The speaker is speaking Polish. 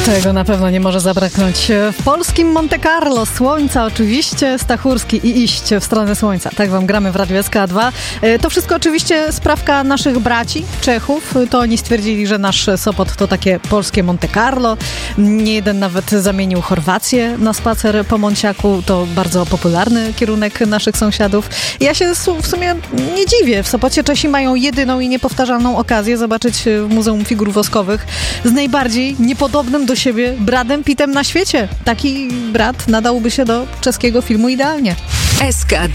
Tego na pewno nie może zabraknąć. W polskim Monte Carlo słońca oczywiście, Stachurski i iść w stronę słońca. Tak wam gramy w Radiu SK2. To wszystko oczywiście sprawka naszych braci, Czechów. To oni stwierdzili, że nasz Sopot to takie polskie Monte Carlo. Nie jeden nawet zamienił Chorwację na spacer po Monciaku. To bardzo popularny kierunek naszych sąsiadów. Ja się w sumie nie dziwię. W Sopocie Czesi mają jedyną i niepowtarzalną okazję zobaczyć w Muzeum Figur Woskowych z najbardziej niepodobnym do siebie Bradem Pittem na świecie. Taki Brad nadałby się do czeskiego filmu idealnie. SK2